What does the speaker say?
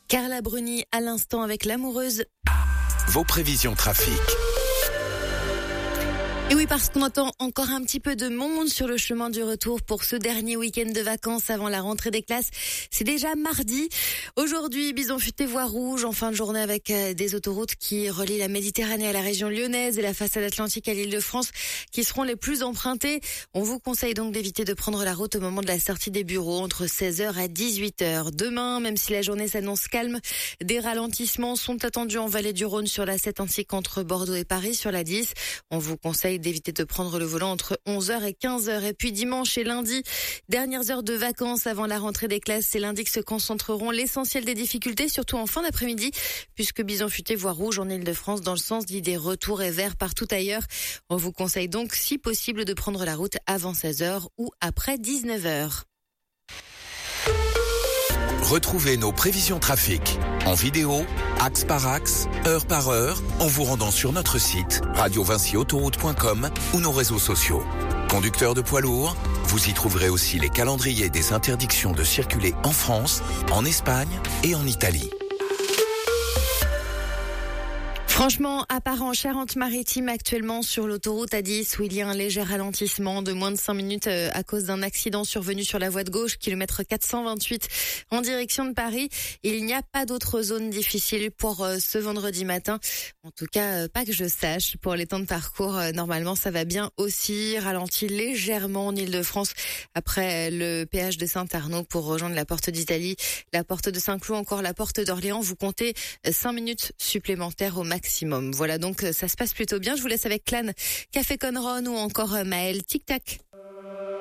Carla Bruni à l'instant avec l'amoureuse. Vos prévisions trafic. Et oui, parce qu'on entend encore un petit peu de monde sur le chemin du retour pour ce dernier week-end de vacances avant la rentrée des classes. C'est déjà mardi. Aujourd'hui, bison futé voie rouge en fin de journée avec des autoroutes qui relient la Méditerranée à la région lyonnaise et la façade atlantique à l'Île-de-France qui seront les plus empruntées. On vous conseille donc d'éviter de prendre la route au moment de la sortie des bureaux entre 16h à 18h. Demain, même si la journée s'annonce calme, des ralentissements sont attendus en vallée du Rhône sur la 7 ainsi qu'entre Bordeaux et Paris sur la 10. On vous conseille d'éviter de prendre le volant entre 11h et 15h. Et puis dimanche et lundi, dernières heures de vacances avant la rentrée des classes, c'est lundi que se concentreront l'essentiel des difficultés, surtout en fin d'après-midi, puisque bison futé voie rouge en Île-de-France dans le sens d'idée retour et vert partout ailleurs. On vous conseille donc, si possible, de prendre la route avant 16h ou après 19h. Retrouvez nos prévisions trafic en vidéo, axe par axe, heure par heure, en vous rendant sur notre site radiovincyautoroute.com ou nos réseaux sociaux. Conducteurs de poids lourds, vous y trouverez aussi les calendriers des interdictions de circuler en France, en Espagne et en Italie. Franchement, à part en Charente-Maritime actuellement sur l'autoroute A10 où il y a un léger ralentissement de moins de 5 minutes à cause d'un accident survenu sur la voie de gauche, kilomètre 428 en direction de Paris. Il n'y a pas d'autres zones difficiles pour ce vendredi matin. En tout cas, pas que je sache. Pour les temps de parcours, normalement, ça va bien aussi. Ralenti légèrement en Île-de-France après le péage de Saint-Arnaud pour rejoindre la porte d'Italie, la porte de Saint-Cloud, encore la porte d'Orléans. Vous comptez 5 minutes supplémentaires au maximum. Voilà, donc ça se passe plutôt bien. Je vous laisse avec Clan, Café Conron ou encore Maël Tic Tac.